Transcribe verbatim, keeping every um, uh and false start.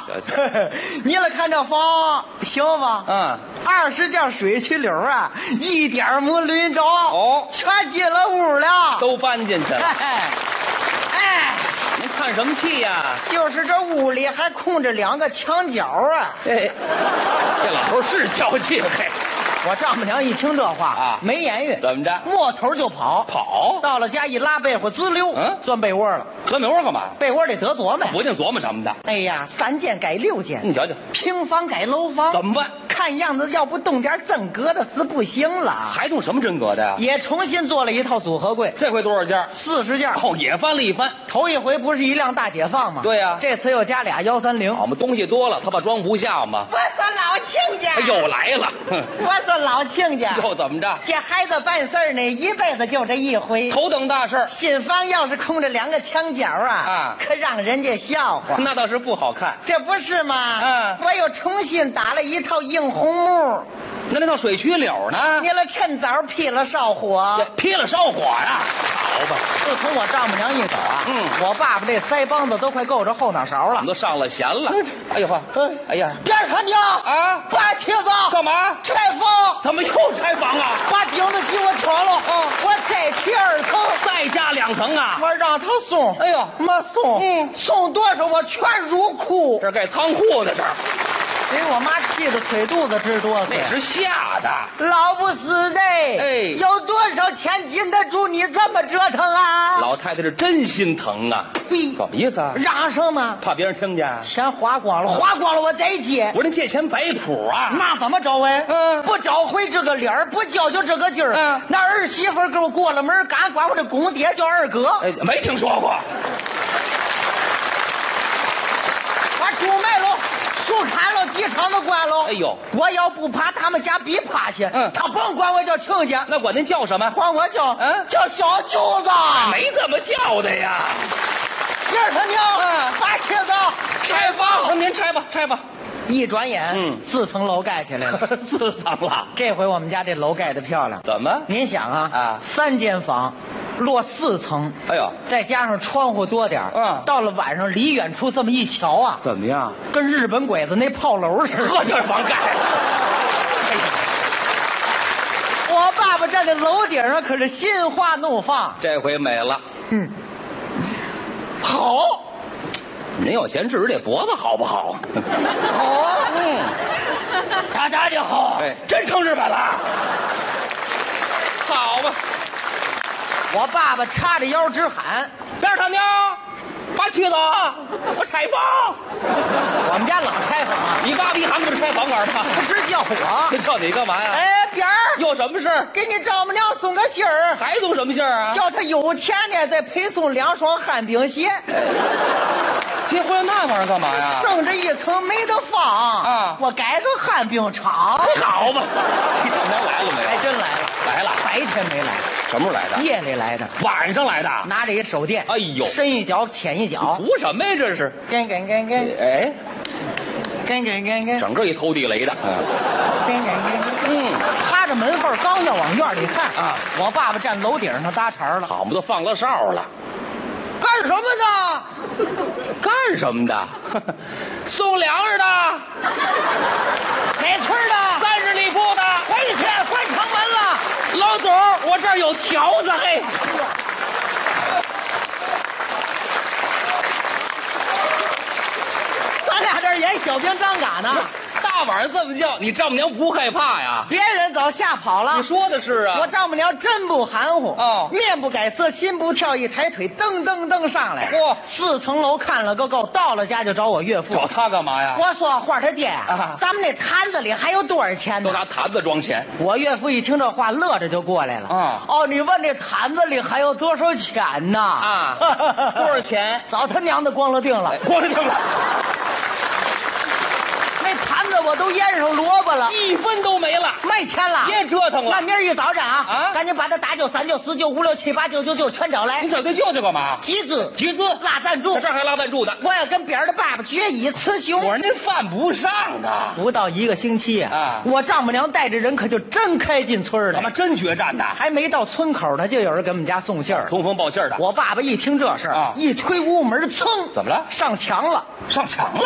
你来看这房行吧？ 嗯， 二十件水曲溜啊，一点没轮着。 哦， 全进了屋了， 都搬进去了。 哎，哎， 您看什么气呀？ 就是这屋里还空着两个墙角啊。 这这老头是娇气，嘿。 我丈母娘一听这话啊， 没言语， 怎么着？ 摸头就跑， 跑到了家一拉被窝，滋溜， 嗯， 钻被窝了。 钻被窝干嘛？ 被窝里得琢磨， 不净琢磨什么的。 哎呀，三间改六间， 你瞧瞧， 平房改楼房， 怎么办？ 看样子要不动点真格的是不行了。 还动什么真格的呀？ 也重新做了一套组合柜， 这回多少件？ 四十件。 哦，也翻了一番。 头一回不是一辆大解放吗？ 对呀、啊， 这次又加俩幺三零。 我们东西多了，他怕装不下嘛。 我说老亲家， 又来了。 我说老亲家， 又怎么着？ 这孩子办事儿呢，一辈子就这一回， 头等大事。 新房要是空着两个墙角啊， 啊， 可让人家笑话。 那倒是不好看， 这不是吗？ 嗯， 我又重新打了一套硬红木。 那那套水曲柳呢？ 你了趁早劈了烧火， 劈了烧火呀、啊！好吧， 自从我丈母娘一走啊， 嗯， 我爸爸这腮帮子都快够着后脑勺了， 我们都上了弦了。哎呦呵，哎呀， 别他娘啊！ 把梯子干嘛？ 拆房？ 怎么又拆房啊？ 把钉子给我挑了， 哦， 我再提二层， 再加两层啊！ 我让他送， 哎呦， 没送， 嗯， 送多少我全入库。 这盖仓库的这儿。 给我妈气得腿肚子直哆嗦。 那是吓的， 老不死的， 哎， 有多少钱禁得住你这么折腾啊？ 老太太是真心疼啊！ 呸， 怎么意思啊？ 嚷什么？ 怕别人听见？ 钱花光了，花光了我再借。 我这借钱摆谱啊？ 那怎么着哎？ 嗯， 不找回这个脸儿，不教就这个劲儿。 嗯， 那儿媳妇给我过了门，敢管我这公爹叫二哥？ 哎，没听说过。 把猪卖了。树砍了，机场都关了。 哎呦， 我要不怕他们家逼趴下， 嗯， 他甭管我叫亲家， 那管您叫什么？ 管我叫嗯， 叫小舅子。 没这么叫的呀。 爷儿他娘， 嗯， 把梯子拆房。 您拆吧，拆吧。 一转眼， 嗯， 四层楼盖起来了， 四层了。 这回我们家这楼盖得漂亮。 怎么？ 您想啊， 啊， 三间房。落四层， 哎呦， 再加上窗户多点嗯， 到了晚上离远处这么一瞧啊， 怎么样？ 跟日本鬼子那炮楼似的。 呵，这房盖。 哎呀，我爸爸站在楼顶上可是心花怒放。 这回美了。 嗯，好。 您有钱治治这脖子好不好？ 好啊。 嗯， 大家就好。 哎，真成日本了。好吧。 我爸爸叉着腰直喊：“ 边上娘，把梯子，我拆房。” 我们家老拆房啊！ 你爸爸一喊可是拆房玩吧？ 不是叫我， 叫你干嘛呀？ 哎，边儿有什么事？ 给你丈母娘送个信儿。 还送什么信儿啊？ 叫他有钱呢，再配送两双旱冰鞋。 结婚那玩意儿干嘛呀？ 剩着一层没得放啊！ 我改个旱冰场。 好吧，你丈母娘来了没有？ 还真来了， 来了。 白天没来。 什么时候来的？ 夜里来的。 晚上来的。 拿着一手电。 哎呦， 深一脚浅一脚。 图什么呀？这是。 跟跟跟跟。 哎， 跟跟跟跟。 整个一头地雷的。 嗯。跟跟跟。 嗯。 趴着门缝刚要往院里看啊， 我爸爸站楼顶上搭茬了。 好，我们都放了哨了。 干什么呢？ 干什么的？送粮食的。 哪村的？ 三十里铺的。 回去关城门了。 老总，我这儿有条子嘿。 咱俩这儿演小兵张嘎呢。 大晚上这么叫，你丈母娘不害怕呀？ 别人早吓跑了。 你说的是啊。 我丈母娘真不含糊哦， 面不改色心不跳，一抬腿噔噔噔上来。 哇， 四层楼看了个够，到了家就找我岳父。 找他干嘛呀？ 我说花他爹啊， 咱们那坛子里还有多少钱呢？ 都拿坛子装钱。 我岳父一听这话，乐着就过来了。 啊， 哦，你问这坛子里还有多少钱呢？ 啊，多少钱？ 早他娘的光了腚了， 光了腚了。 那坛子我都腌上萝卜了， 一分都没了， 没钱了， 别折腾了。 那明儿一早上啊， 啊， 赶紧把他打九、三九、四九、五六、七八、九九九全找来。 你找他舅舅干嘛？ 集资， 集资， 拉赞助， 这儿还拉赞助的。 我要跟边儿的爸爸决一雌雄。 我说您犯不上的。 不到一个星期啊， 啊我丈母娘带着人可就真开进村了。 咱们真决战的， 还没到村口呢，就有人给我们家送信儿， 通风报信儿的。 我爸爸一听这事儿啊， 一推屋门，噌， 怎么了？ 上墙了， 上墙了。